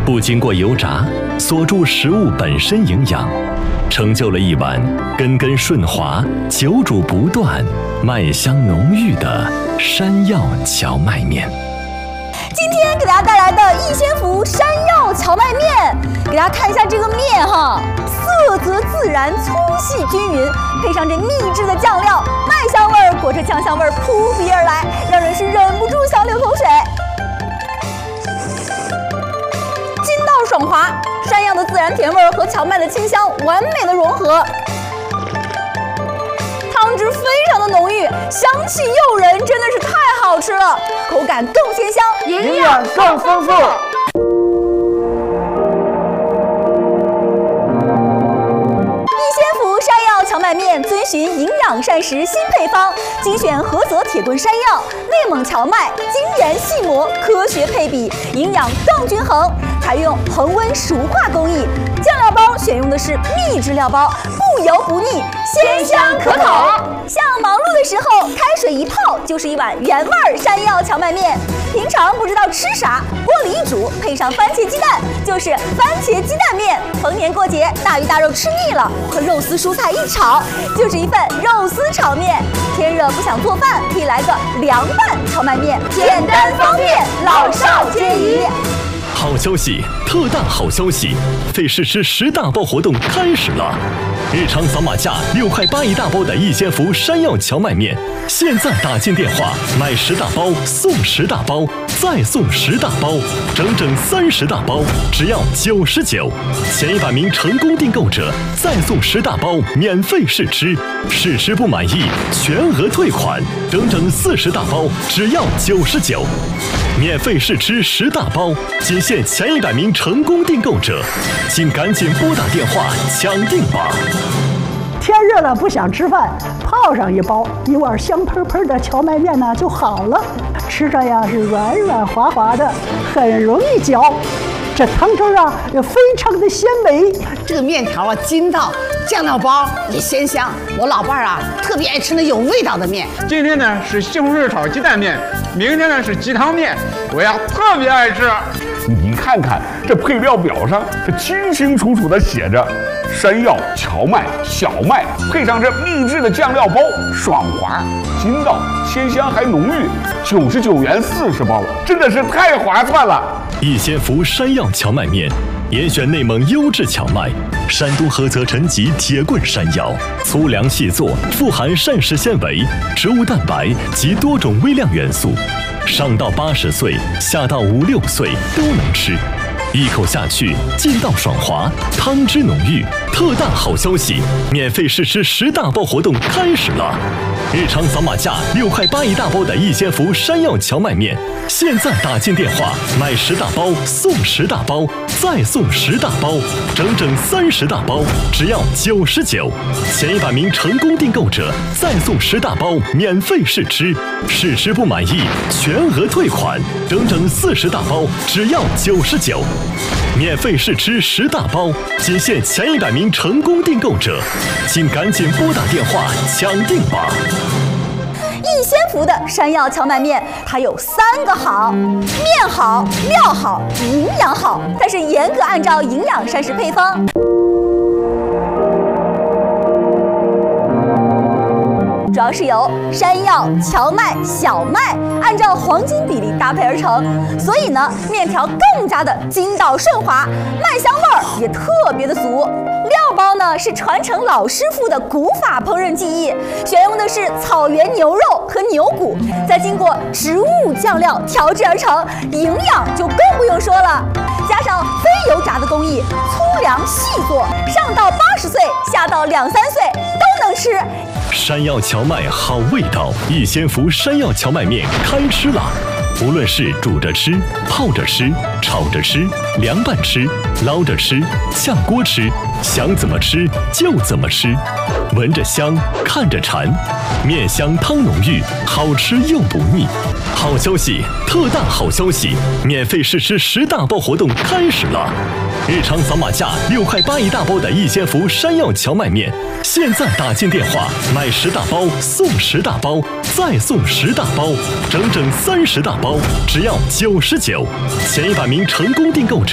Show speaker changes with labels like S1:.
S1: 不经过油炸，锁住食物本身营养，成就了一碗根根顺滑、久煮不断、麦香浓郁的山药荞麦面。
S2: 今天给大家带来的逸仙福山药荞麦面，给大家看一下这个面哈，色泽自然，粗细均匀，配上这秘制的酱料，麦香味儿裹着酱香味儿扑鼻而来，让人是忍不住想流口水。筋道爽滑，山药的自然甜味儿和荞麦的清香完美的融合。汤汁非常的浓郁，香气诱人，真的是太好吃了，口感更鲜香，
S3: 营养更丰富。
S2: 逸仙福山药荞麦面遵循营养膳食新配方，精选菏泽铁棍山药、内蒙荞麦，精研细磨，科学配比，营养更均衡。采用恒温熟化工艺，酱料包选用的是秘制料包，不油不腻，鲜香可口。像忙碌的时候，开水一泡就是一碗原味山药荞麦面。平常不知道吃啥，锅里一煮，配上番茄鸡蛋，就是番茄鸡蛋面。逢年过节，大鱼大肉吃腻了，和肉丝蔬菜一炒，就是一份肉丝炒面。天热不想做饭，可以来个凉拌荞麦面，简单方便，老少皆宜。
S1: 好消息，特大好消息！费试吃10大包活动开始了，日常扫码价6块8一大包的逸仙福山药荞麦面，现在打进电话买10大包送10大包，再送10大包，整整30大包，只要99。前100名成功订购者再送10大包免费试吃，试吃不满意全额退款，整整40大包，只要99。免费试吃10大包，仅限前100名成功订购者，请赶紧拨打电话抢订吧！
S4: 天热了不想吃饭，泡上一碗香喷喷的荞麦面呢就好了，吃着呀是软软滑滑的，很容易嚼。这汤汁啊也非常的鲜美，
S3: 这个面条啊筋道，酱料包也鲜香。我老伴儿啊特别爱吃那有味道的面。
S5: 今天呢是西红柿炒鸡蛋面，明天呢是鸡汤面，我呀特别爱吃。
S6: 你看看这配料表上，这清清楚楚的写着山药、荞麦、小麦，配上这秘制的酱料包，爽滑、筋道、鲜香还浓郁，99元40包，真的是太划算了。
S1: 逸仙福山药荞麦面，严选内蒙优质荞麦，山东菏泽陈集铁棍山药，粗粮细作，富含膳食纤维、植物蛋白及多种微量元素，上到80岁，下到5、6岁都能吃。一口下去，劲道爽滑，汤汁浓郁。特大好消息，免费试吃10大包活动开始了！日常扫码价6块8一大包的逸仙福山药荞麦面，现在打进电话买10大包送10大包，再送10大包，整整30大包，只要99。前100名成功订购者再送10大包免费试吃，试吃不满意全额退款，整整40大包，只要99。免费试吃10大包，仅限前100名成功订购者，请赶紧拨打电话抢订吧！
S2: 逸仙福的山药荞麦面，它有3个好：面好、料好、营养好。它是严格按照营养膳食配方。主要是由山药、荞麦、小麦按照黄金比例搭配而成，所以呢，面条更加的筋道顺滑，麦香味儿也特别的足。料包呢是传承老师傅的古法烹饪技艺，选用的是草原牛肉和牛骨，再经过植物酱料调制而成，营养就更不用说了。加上非油炸的工艺，粗粮细做，上到80岁，下到2、3岁都能吃。
S1: 山药荞麦好味道，逸仙福山药荞麦面开吃了！无论是煮着吃、泡着吃、炒着吃、凉拌吃、捞着吃、炝锅吃，想怎么吃就怎么吃，闻着香，看着馋，面香汤浓郁，好吃又不腻。好消息，特大好消息！免费试吃10大包活动开始了！日常扫码价6块8一大包的逸仙福山药荞麦面，现在打进电话买10大包送10大包，再送10大包，整整30大包，只要99。前100名成功订购者